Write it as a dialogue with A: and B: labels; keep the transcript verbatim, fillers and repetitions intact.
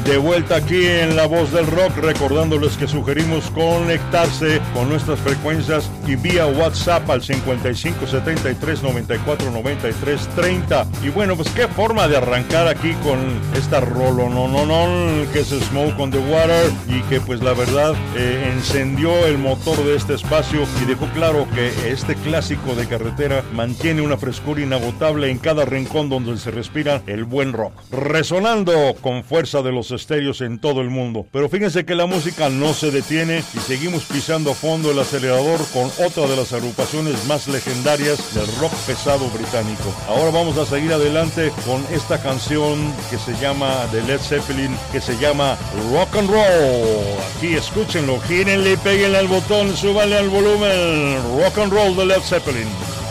A: De vuelta aquí en La Voz del Rock, recordándoles que sugerimos conectarse con nuestras frecuencias y vía WhatsApp al cincuenta y cinco setenta y tres noventa y cuatro noventa y tres treinta. Y bueno, pues qué forma de arrancar aquí con esta rolo, no, no, no, que es Smoke on the Water, y que pues la verdad eh, encendió el motor de este espacio y dejó claro que este clásico de carretera mantiene una frescura inagotable en cada rincón donde se respira el buen rock, resonando con fuerza de los estéreos en todo el mundo. Pero fíjense que la música no se detiene y seguimos pisando a fondo el acelerador con otra de las agrupaciones más legendarias del rock pesado británico. Ahora vamos a seguir adelante con esta canción que se llama de Led Zeppelin, que se llama Rock and Roll. Aquí escúchenlo, gírenle y péguenle al botón, súbanle al volumen. Rock and Roll de Led Zeppelin.